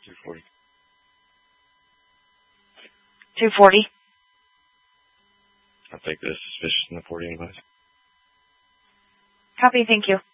240. 240. I'll take this. Suspicious in the 40 anyways. Copy, thank you.